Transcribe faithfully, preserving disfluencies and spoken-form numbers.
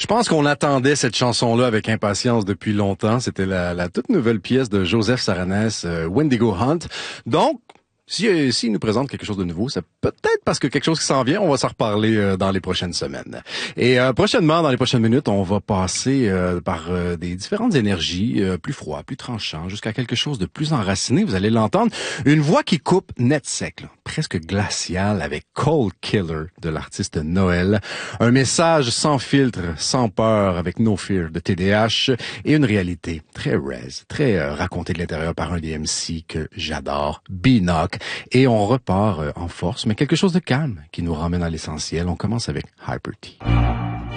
pense qu'on attendait cette chanson-là avec impatience depuis longtemps. C'était la, la toute nouvelle pièce de Joseph Saranès, euh, Wendigo Hunt. Donc, si, euh, s'il nous présente quelque chose de nouveau, c'est peut-être parce que quelque chose qui s'en vient. On va s'en reparler euh, dans les prochaines semaines. Et euh, prochainement, dans les prochaines minutes, on va passer euh, par euh, des différentes énergies, euh, plus froid, plus tranchant, jusqu'à quelque chose de plus enraciné. Vous allez l'entendre. Une voix qui coupe net sec, là, presque glaciale, avec Cold Killer de l'artiste Noël. Un message sans filtre, sans peur, avec No Fear de T D H. Et une réalité très res, très euh, racontée de l'intérieur par un des M C que j'adore, B-Knock. Et on repart euh, en force, mais quelque chose de calme qui nous ramène à l'essentiel. On commence avec Hyper T.